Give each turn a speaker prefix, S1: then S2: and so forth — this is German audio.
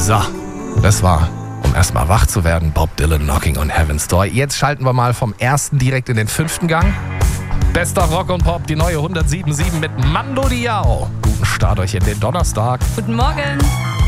S1: So, das war, um erstmal wach zu werden, Bob Dylan, Knocking on Heaven's Door. Jetzt schalten wir mal vom ersten direkt in den 5. Gang. Bester Rock und Pop, die neue 107.7 mit Mando Diao. Guten Start euch in den Donnerstag.
S2: Guten Morgen.